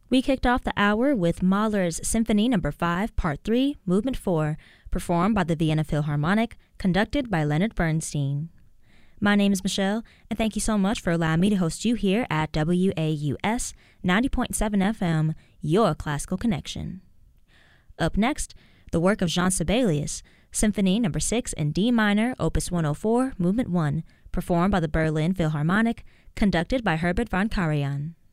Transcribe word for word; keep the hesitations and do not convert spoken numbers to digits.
We kicked off the hour with Mahler's Symphony Number five, Part three, Movement four, performed by the Vienna Philharmonic, conducted by Leonard Bernstein. My name is Michelle, and thank you so much for allowing me to host you here at W A U S ninety point seven F M, your classical connection. Up next, the work of Jean Sibelius, Symphony Number six in D minor, Opus one oh four, Movement one, performed by the Berlin Philharmonic, conducted by Herbert von Karajan.